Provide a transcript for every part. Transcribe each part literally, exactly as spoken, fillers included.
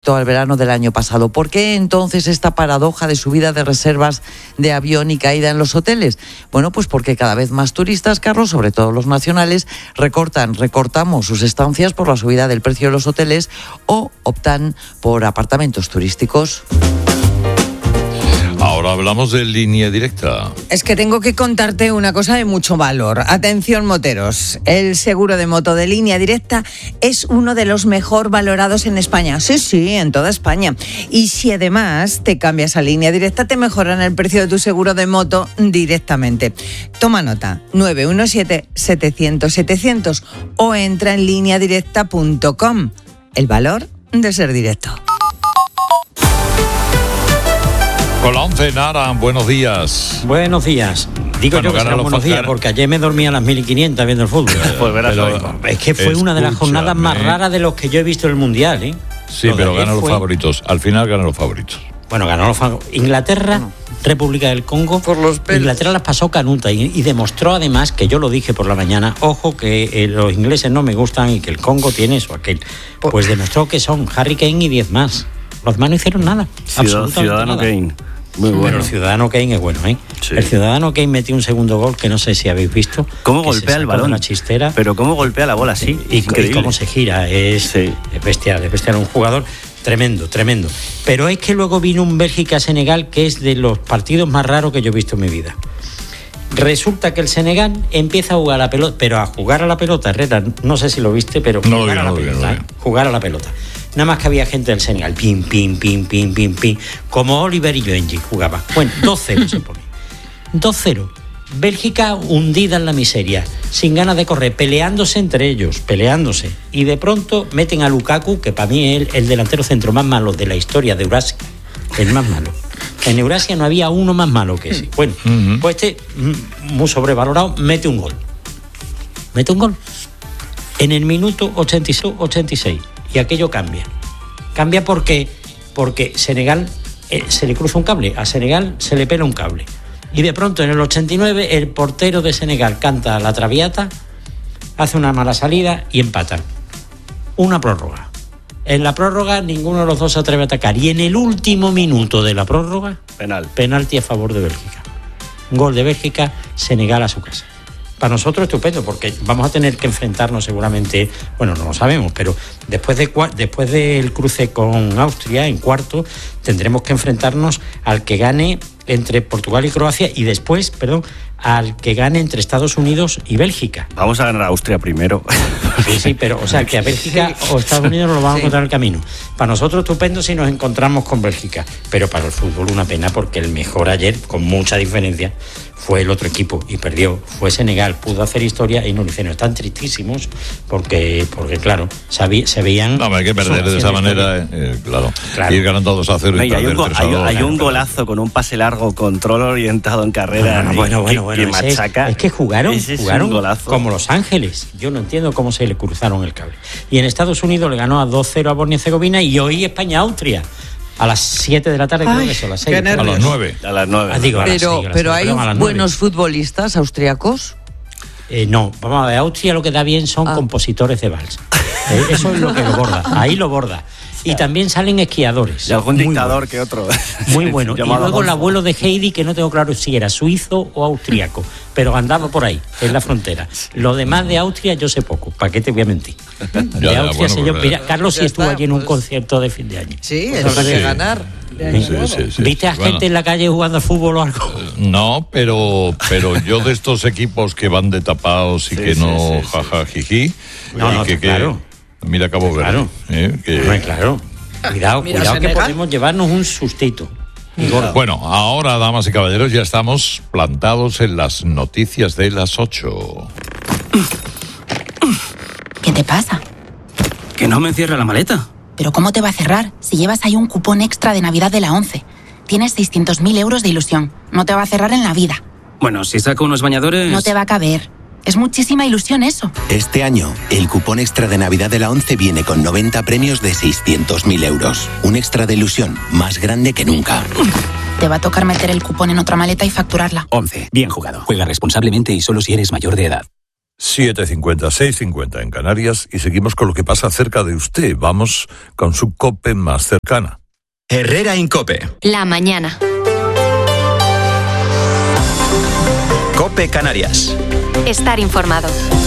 al verano del año pasado. ¿Por qué entonces esta paradoja de subida de reservas de avión y caída en los hoteles? Bueno, pues porque cada vez más turistas, Carlos, sobre todo los nacionales, recortan, recortamos sus estancias por la subida del precio de los hoteles o optan por apartamentos turísticos. Ahora hablamos de Línea Directa. Es que tengo que contarte una cosa de mucho valor. Atención, moteros. El seguro de moto de Línea Directa es uno de los mejor valorados en España. Sí, sí, en toda España. Y si además te cambias a Línea Directa, te mejoran el precio de tu seguro de moto directamente. Toma nota, nueve uno siete, setecientos, setecientos o entra en línea directa punto com. El valor de ser directo. Con la once, Nara, buenos días. Buenos días. Digo bueno, yo que serán buenos días, porque ayer me dormía a las mil y quinientas viendo el fútbol. Pues verás, pero es que fue una de las jornadas más raras de los que yo he visto en el Mundial, ¿eh? Sí, lo pero ganan los fue... favoritos. Al final ganan los favoritos. Bueno, ganó los favoritos. Inglaterra, no. República del Congo. Por los pelos. Inglaterra las pasó canuta y, y demostró además, que yo lo dije por la mañana, ojo, que eh, los ingleses no me gustan y que el Congo tiene eso, aquel. Pues demostró que son Harry Kane y diez más. Los demás no hicieron nada. Ciudad, Ciudadano nada. Kane. Muy bueno. Pero el Ciudadano Kane es bueno, ¿eh? Sí. El Ciudadano Kane metió un segundo gol que no sé si habéis visto. ¿Cómo golpea el balón? La chistera. Pero cómo golpea la bola así. Y, y cómo se gira. Es, sí. es bestial, es bestial. Un jugador tremendo, tremendo. Pero es que luego vino un Bélgica-Senegal que es de los partidos más raros que yo he visto en mi vida. Resulta que el Senegal empieza a jugar a la pelota, pero a jugar a la pelota, Herrera, no sé si lo viste, pero no jugar, lo vi, a la no pelota, lo vi, no ¿eh? jugar a la pelota. Nada más que había gente del Senegal, pim, pim, pim, pim, pim, pim, como Oliver y Benji jugaba. Bueno, dos cero se pone. dos cero. Bélgica hundida en la miseria, sin ganas de correr, peleándose entre ellos, peleándose. Y de pronto meten a Lukaku, que para mí es el, el delantero centro más malo de la historia de Eurasia, el más malo. En Eurasia no había uno más malo que ese. Bueno, uh-huh. pues este, muy sobrevalorado, mete un gol. Mete un gol. En el minuto ochenta y seis, ochenta y seis. Y aquello cambia. Cambia porque, porque Senegal eh, se le cruza un cable. A Senegal se le pela un cable. Y de pronto en el ochenta y nueve el portero de Senegal canta la traviata, hace una mala salida y empatan. Una prórroga. En la prórroga ninguno de los dos se atreve a atacar. Y en el último minuto de la prórroga, penal. penalti a favor de Bélgica. Gol de Bélgica, Senegal a su casa. Para nosotros estupendo, porque vamos a tener que enfrentarnos seguramente, bueno, no lo sabemos, pero después de después del cruce con Austria en cuarto, tendremos que enfrentarnos al que gane entre Portugal y Croacia y después, perdón, al que gane entre Estados Unidos y Bélgica. Vamos a ganar a Austria primero. Sí, sí, pero o sea que a Bélgica sí. o Estados Unidos nos lo vamos sí. a encontrar en el camino. Para nosotros estupendo si nos encontramos con Bélgica, pero para el fútbol una pena porque el mejor ayer, con mucha diferencia, fue el otro equipo y perdió. Fue Senegal, pudo hacer historia y no lo hicieron. Están tristísimos porque, porque claro, sabí, se veían... No, hay que perder de esa manera, eh, claro. claro. Ir ganando dos a cero y no, perder hay un, tres a dos. Hay, hay un golazo con un pase largo, control orientado en carrera. No, no, bueno, bueno, bueno. Que machaca. Es que jugaron, ese jugaron como Los Ángeles. Yo no entiendo cómo se le cruzaron el cable. Y en Estados Unidos le ganó a dos cero a Bosnia-Herzegovina y hoy España-Austria. A las siete de la tarde, creo que eso, a las seis. A las nueve. A las nueve. Ah, digo, a pero, las seis, a las pero seis, hay perdón, buenos futbolistas austriacos. Eh, no, vamos a ver, Austria lo que da bien son ah. compositores de vals. Eh, eso es lo que lo borda, ahí lo borda. Y también salen esquiadores. Y algún dictador que otro. Muy bueno. Y luego el abuelo de Heidi, que no tengo claro si era suizo o austríaco, pero andaba por ahí, en la frontera. Lo demás de Austria yo sé poco, ¿para qué te voy a mentir? De ya, Austria bueno, sé yo. Pues, Mira, Carlos sí estuvo está, allí en un pues, concierto de fin de año. Sí, pues, es de sí. ganar. Sí, sí, sí. ¿Viste a bueno. gente en la calle jugando al fútbol o algo? No, pero pero yo de estos equipos que van de tapados y sí, que sí, no sí, jaja jiji. No, y no, que, claro. Que, mira Cabo Verde. Claro. ¿eh? Que, no, claro. Cuidado, Mira, cuidado Senegal. que podemos llevarnos un sustito. Bueno, ahora, damas y caballeros, ya estamos plantados en las noticias de las ocho. ¿Qué te pasa? Que no me cierra la maleta. ¿Pero cómo te va a cerrar si llevas ahí un cupón extra de Navidad de la ONCE? Tienes seiscientos mil euros de ilusión. No te va a cerrar en la vida. Bueno, si saco unos bañadores... No te va a caber. Es muchísima ilusión eso. Este año, el cupón extra de Navidad de la ONCE viene con noventa premios de seiscientos mil euros. Un extra de ilusión más grande que nunca. Te va a tocar meter el cupón en otra maleta y facturarla. ONCE. Bien jugado. Juega responsablemente y solo si eres mayor de edad. siete cincuenta, seis cincuenta en Canarias y seguimos con lo que pasa cerca de usted. Vamos con su COPE más cercana. Herrera Incope. La mañana. COPE Canarias. Estar informado.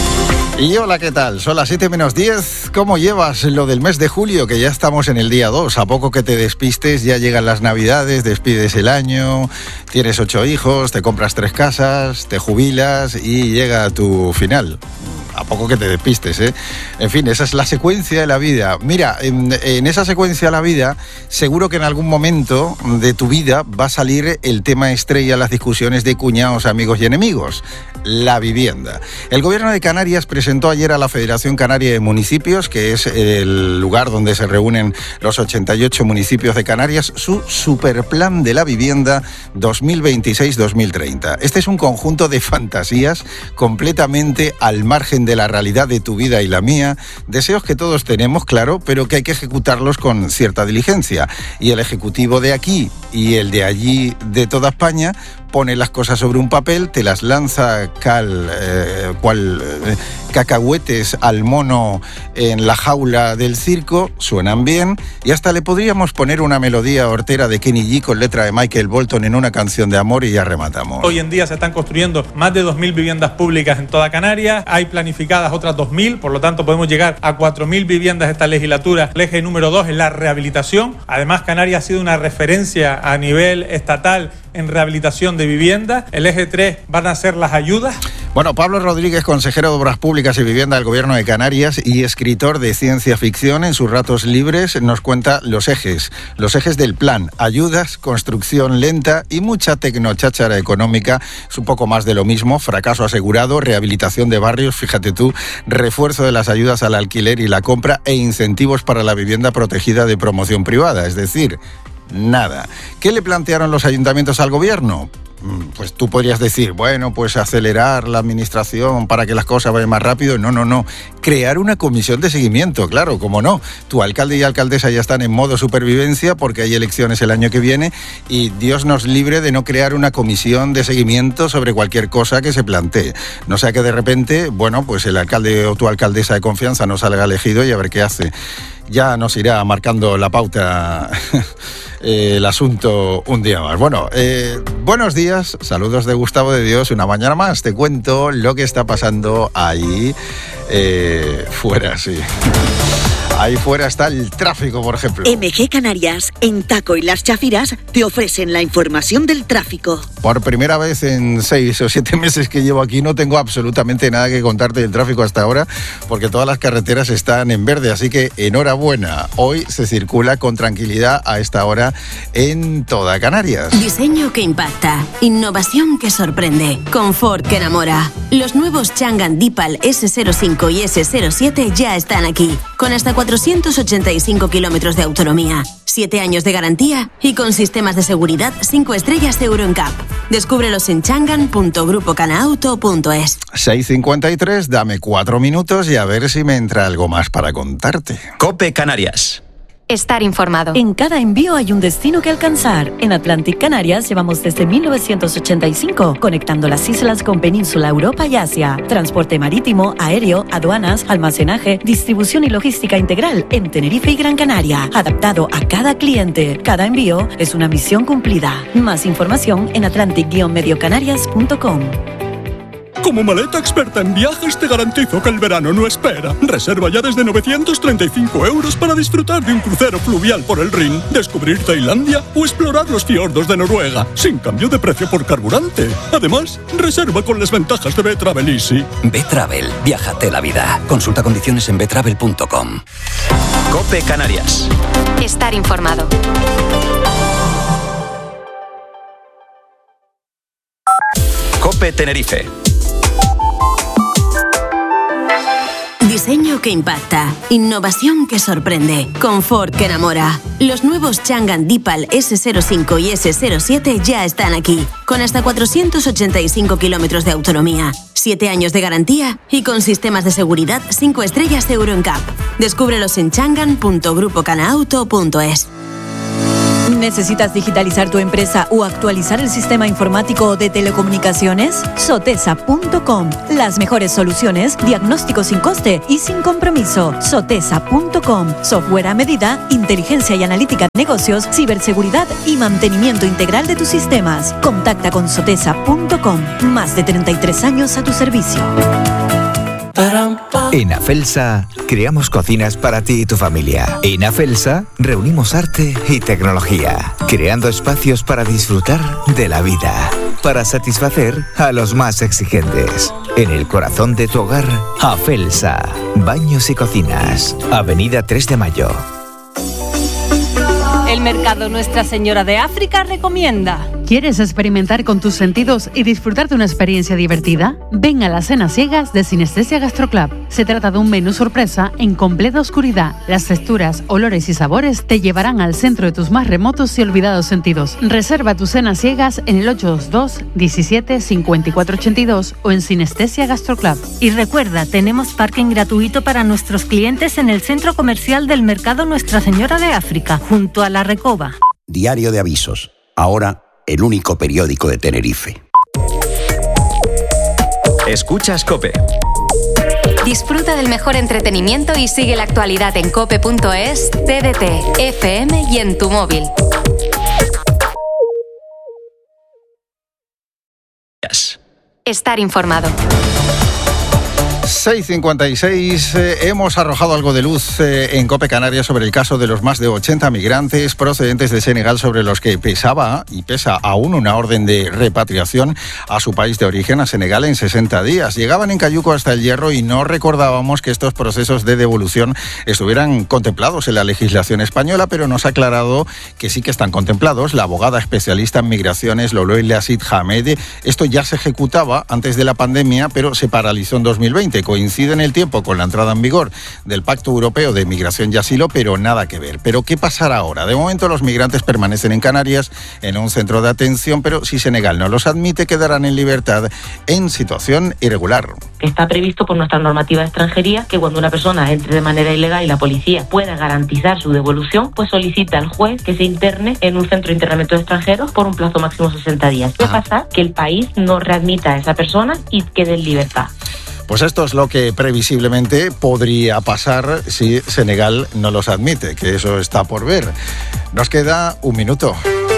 Y hola, ¿qué tal? Son las siete menos diez. ¿Cómo llevas lo del mes de julio? Que ya estamos en el día dos. A poco que te despistes, ya llegan las Navidades, despides el año, tienes ocho hijos, te compras tres casas, te jubilas y llega tu final. A poco que te despistes, ¿eh? En fin, esa es la secuencia de la vida. Mira, en, en esa secuencia de la vida, seguro que en algún momento de tu vida va a salir el tema estrella en las discusiones de cuñados, amigos y enemigos: la vivienda. El Gobierno de Canarias presentó ayer a la Federación Canaria de Municipios, que es el lugar donde se reúnen los ochenta y ocho municipios de Canarias, su superplan de la vivienda dos mil veintiséis dos mil treinta. Este es un conjunto de fantasías completamente al margen de la realidad de tu vida y la mía, deseos que todos tenemos, claro, pero que hay que ejecutarlos con cierta diligencia. Y el ejecutivo de aquí y el de allí de toda España pone las cosas sobre un papel, te las lanza cal, eh, cual eh, cacahuetes al mono en la jaula del circo, suenan bien, y hasta le podríamos poner una melodía hortera de Kenny G con letra de Michael Bolton en una canción de amor y ya rematamos. Hoy en día se están construyendo más de dos mil viviendas públicas en toda Canarias, hay planificadas otras dos mil, por lo tanto podemos llegar a cuatro mil viviendas esta legislatura. El eje número dos es la rehabilitación. Además, Canarias ha sido una referencia a nivel estatal en rehabilitación de vivienda. El eje tres van a ser las ayudas. Bueno, Pablo Rodríguez, consejero de Obras Públicas y Vivienda del Gobierno de Canarias y escritor de ciencia ficción, en sus ratos libres nos cuenta los ejes, los ejes del plan: ayudas, construcción lenta y mucha tecnocháchara económica. Es un poco más de lo mismo: fracaso asegurado, rehabilitación de barrios, fíjate tú, refuerzo de las ayudas al alquiler y la compra e incentivos para la vivienda protegida de promoción privada, es decir, nada. ¿Qué le plantearon los ayuntamientos al gobierno? Pues tú podrías decir, bueno, pues acelerar la administración para que las cosas vayan más rápido. No, no, no. Crear una comisión de seguimiento, claro, cómo no. Tu alcalde y alcaldesa ya están en modo supervivencia porque hay elecciones el año que viene y Dios nos libre de no crear una comisión de seguimiento sobre cualquier cosa que se plantee. No sea que de repente, bueno, pues el alcalde o tu alcaldesa de confianza no salga elegido y a ver qué hace. Ya nos irá marcando la pauta el asunto un día más. Bueno, eh, buenos días, saludos de Gustavo de Dios. Una mañana más te cuento lo que está pasando ahí eh, fuera, sí. Ahí fuera está el tráfico, por ejemplo. M G Canarias, en Taco y Las Chafiras, te ofrecen la información del tráfico. Por primera vez en seis o siete meses que llevo aquí no tengo absolutamente nada que contarte del tráfico hasta ahora, porque todas las carreteras están en verde, así que enhorabuena. Hoy se circula con tranquilidad a esta hora en toda Canarias. Diseño que impacta, innovación que sorprende, confort que enamora. Los nuevos Changan Deepal ese cero cinco y ese cero siete ya están aquí, con hasta cuatrocientos ochenta y cinco kilómetros de autonomía, siete años de garantía y con sistemas de seguridad cinco estrellas Euro N C A P. Descúbrelos en changan punto grupo canauto punto es. seis cincuenta y tres, dame cuatro minutos y a ver si me entra algo más para contarte. COPE Canarias. Estar informado. En cada envío hay un destino que alcanzar. En Atlantic Canarias llevamos desde mil novecientos ochenta y cinco conectando las islas con Península, Europa y Asia. Transporte marítimo, aéreo, aduanas, almacenaje, distribución y logística integral en Tenerife y Gran Canaria. Adaptado a cada cliente. Cada envío es una misión cumplida. Más información en atlantic guion medio canarias punto com. Como maleta experta en viajes te garantizo que el verano no espera. Reserva ya desde novecientos treinta y cinco euros para disfrutar de un crucero fluvial por el Rin, descubrir Tailandia o explorar los fiordos de Noruega, sin cambio de precio por carburante. Además, reserva con las ventajas de B-Travel Easy. B-Travel, viájate la vida. Consulta condiciones en b travel punto com. COPE Canarias. Estar informado. COPE Tenerife. Diseño que impacta, innovación que sorprende, confort que enamora. Los nuevos Changan Deepal ese cero cinco y ese cero siete ya están aquí, con hasta cuatrocientos ochenta y cinco kilómetros de autonomía, siete años de garantía y con sistemas de seguridad cinco estrellas Euro N C A P. Descúbrelos en changan punto grupo canauto punto es. ¿Necesitas digitalizar tu empresa o actualizar el sistema informático de telecomunicaciones? Sotesa punto com. Las mejores soluciones, diagnóstico sin coste y sin compromiso. Sotesa punto com. Software a medida, inteligencia y analítica de negocios, ciberseguridad y mantenimiento integral de tus sistemas. Contacta con Sotesa punto com. Más de treinta y tres años a tu servicio. En Afelsa creamos cocinas para ti y tu familia. En Afelsa reunimos arte y tecnología, creando espacios para disfrutar de la vida, para satisfacer a los más exigentes. En el corazón de tu hogar, Afelsa, baños y cocinas, Avenida tres de Mayo. El Mercado Nuestra Señora de África recomienda. ¿Quieres experimentar con tus sentidos y disfrutar de una experiencia divertida? Ven a las cenas ciegas de Sinestesia Gastroclub. Se trata de un menú sorpresa en completa oscuridad. Las texturas, olores y sabores te llevarán al centro de tus más remotos y olvidados sentidos. Reserva tus cenas ciegas en el ocho dos dos, diecisiete, cincuenta y cuatro ochenta y dos o en Sinestesia Gastroclub. Y recuerda, tenemos parking gratuito para nuestros clientes en el centro comercial del Mercado Nuestra Señora de África, junto a la Recoba. Diario de Avisos. Ahora, el único periódico de Tenerife. Escuchas COPE. Disfruta del mejor entretenimiento y sigue la actualidad en cope punto es, T D T, F M y en tu móvil. Estar informado. seis cincuenta y seis, eh, hemos arrojado algo de luz eh, en COPE Canarias sobre el caso de los más de ochenta migrantes procedentes de Senegal sobre los que pesaba y pesa aún una orden de repatriación a su país de origen, a Senegal, en sesenta días. Llegaban en cayuco hasta el Hierro y no recordábamos que estos procesos de devolución estuvieran contemplados en la legislación española, pero nos ha aclarado que sí que están contemplados. La abogada especialista en migraciones, Loloy Leasid Hamed, esto ya se ejecutaba antes de la pandemia, pero se paralizó en dos mil veinte. Coincide en el tiempo con la entrada en vigor del Pacto Europeo de Migración y Asilo, pero nada que ver. ¿Pero qué pasará ahora? De momento los migrantes permanecen en Canarias, en un centro de atención, pero si Senegal no los admite, quedarán en libertad en situación irregular. Está previsto por nuestra normativa de extranjería que cuando una persona entre de manera ilegal y la policía pueda garantizar su devolución, pues solicita al juez que se interne en un centro de internamiento de extranjeros por un plazo máximo de sesenta días. ¿Qué pasa? Que el país no readmita a esa persona y quede en libertad. Pues esto es lo que previsiblemente podría pasar si Senegal no los admite, que eso está por ver. Nos queda un minuto.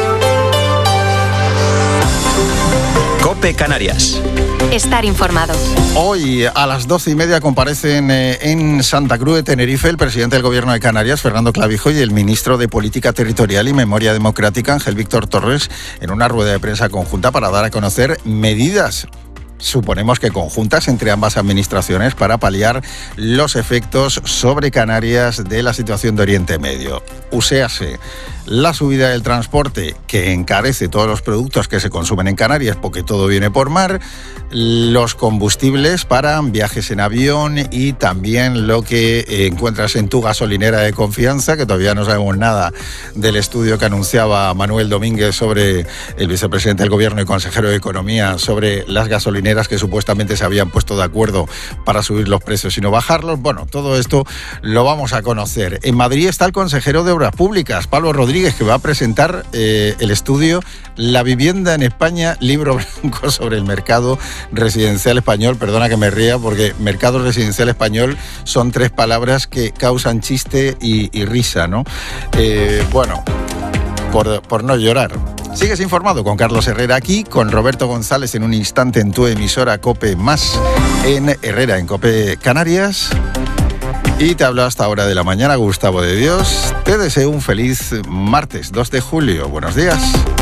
COPE Canarias. Estar informado. Hoy a las doce y media comparecen eh, en Santa Cruz de Tenerife el presidente del Gobierno de Canarias, Fernando Clavijo, y el ministro de Política Territorial y Memoria Democrática, Ángel Víctor Torres, en una rueda de prensa conjunta para dar a conocer medidas, suponemos que conjuntas, entre ambas administraciones para paliar los efectos sobre Canarias de la situación de Oriente Medio. Uséase la subida del transporte, que encarece todos los productos que se consumen en Canarias porque todo viene por mar, los combustibles para viajes en avión y también lo que encuentras en tu gasolinera de confianza, que todavía no sabemos nada del estudio que anunciaba Manuel Domínguez, sobre el vicepresidente del Gobierno y consejero de Economía, sobre las gasolineras que supuestamente se habían puesto de acuerdo para subir los precios y no bajarlos. Bueno, todo esto lo vamos a conocer. En Madrid está el consejero de Obras Públicas, Pablo Rodríguez, que va a presentar eh, el estudio La vivienda en España, libro blanco sobre el mercado residencial español. Perdona que me ría, porque mercado residencial español son tres palabras que causan chiste y, y risa, ¿no? Eh, bueno, por, por no llorar. Sigues informado con Carlos Herrera aquí, con Roberto González en un instante en tu emisora COPE Más, en Herrera, en COPE Canarias. Y te hablo hasta hora de la mañana, Gustavo de Dios. Te deseo un feliz martes dos de julio. Buenos días.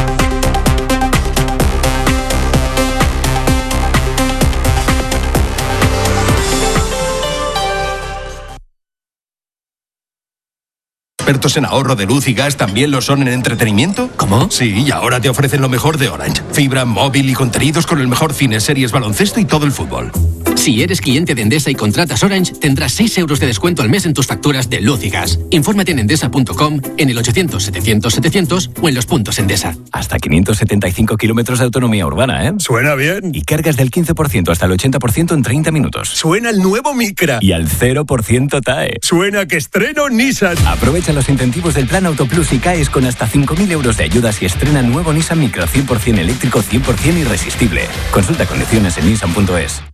¿Expertos en ahorro de luz y gas también lo son en entretenimiento? ¿Cómo? Sí, y ahora te ofrecen lo mejor de Orange. Fibra, móvil y contenidos con el mejor cine, series, baloncesto y todo el fútbol. Si eres cliente de Endesa y contratas Orange, tendrás seis euros de descuento al mes en tus facturas de luz y gas. Infórmate en endesa punto com, en el ochocientos setecientos setecientos o en los puntos Endesa. Hasta quinientos setenta y cinco kilómetros de autonomía urbana, ¿eh? Suena bien. Y cargas del quince por ciento hasta el ochenta por ciento en treinta minutos. Suena el nuevo Micra. Y al cero por ciento T A E. Suena que estreno Nissan. Aprovecha los incentivos del Plan Auto Plus y caes con hasta cinco mil euros de ayudas y estrena nuevo Nissan Micra cien por ciento eléctrico, cien por ciento irresistible. Consulta condiciones en nissan punto es.